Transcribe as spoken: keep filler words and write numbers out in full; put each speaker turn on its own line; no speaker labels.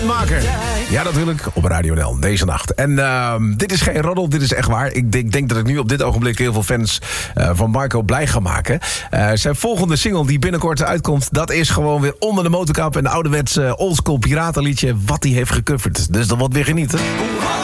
Uitmaker. Ja, natuurlijk, op Radio N L, deze nacht. En uh, dit is geen roddel, dit is echt waar. Ik denk, denk dat ik nu op dit ogenblik heel veel fans uh, van Marco blij ga maken. Uh, zijn volgende single die binnenkort uitkomt, dat is gewoon weer Onder de Motorkap. Een ouderwets uh, oldschool piratenliedje wat hij heeft gecoverd. Dus dat wordt weer genieten.